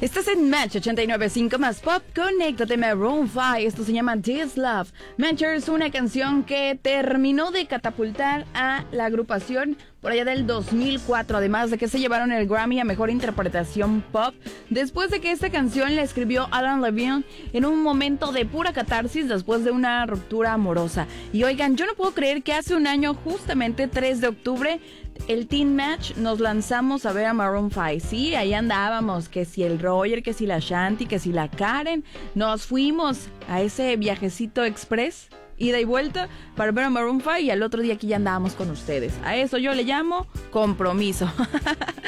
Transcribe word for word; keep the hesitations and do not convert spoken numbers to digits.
Estás en Match ochenta y nueve punto cinco más Pop. Conéctate Maroon cinco. Esto se llama This Love. Matcher es una canción que terminó de catapultar a la agrupación por allá del dos mil cuatro, además de que se llevaron el Grammy a Mejor Interpretación Pop, después de que esta canción la escribió Alan Levine en un momento de pura catarsis después de una ruptura amorosa. Y oigan, yo no puedo creer que hace un año, justamente tres de octubre, el Teen Match nos lanzamos a ver a Maroon cinco. Sí, ahí andábamos, que si el Roger, que si la Shanti, que si la Karen. Nos fuimos a ese viajecito express, ida y vuelta, para ver a Maroon cinco, y al otro día aquí ya andábamos con ustedes. A eso yo le llamo compromiso.